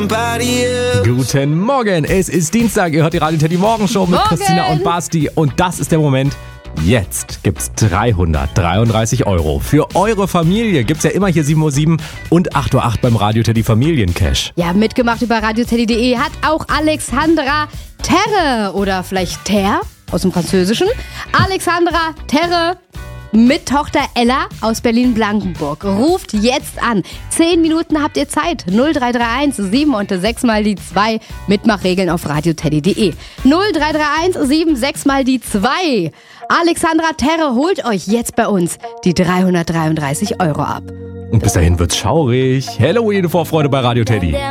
Guten Morgen, es ist Dienstag, ihr hört die Radio Teddy Morgenshow mit Christina und Basti und das ist der Moment. Jetzt gibt's 333 € für eure Familie. Gibt's ja immer hier 7:07 Uhr und 8:08 Uhr beim Radio Teddy Familiencash. Ja, mitgemacht über radioteddy.de hat auch Alexandra Terre oder vielleicht Ter aus dem Französischen. Alexandra Terre mit Tochter Ella aus Berlin-Blankenburg. Ruft jetzt an. 10 Minuten habt ihr Zeit. 0331 7 und 6 mal die 2. Mitmachregeln auf radioteddy.de. 0331 7 6 mal die 2. Alexandra Terre holt euch jetzt bei uns die 333 € ab. Und bis dahin wird's schaurig. Halloween-Vorfreude bei Radio Teddy.